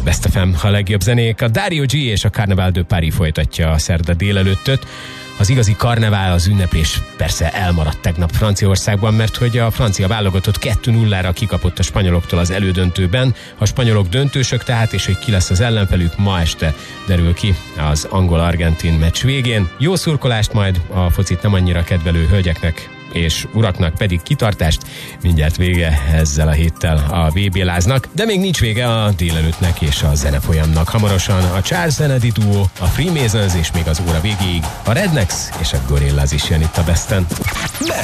Best FM, a legjobb zenék. A Dario G és a Carnaval de Paris folytatja a szerda délelőttöt. Az igazi karnevál, az ünneplés persze elmaradt tegnap Franciaországban, mert hogy a francia válogatott 2-0-ra kikapott a spanyoloktól az elődöntőben. A spanyolok döntősök tehát, és hogy ki lesz az ellenfelük, ma este derül ki az angol-argentin meccs végén. Jó szurkolást majd, a focit nem annyira kedvelő hölgyeknek és uraknak pedig kitartást. Mindjárt vége ezzel a héttel a VB láznak, de még nincs vége a délelőttnek és a zenefolyamnak. Hamarosan a Charles Kennedy Duo, a Freemasons és még az óra végéig a Rednecks és a Gorillaz is jön itt a Besten.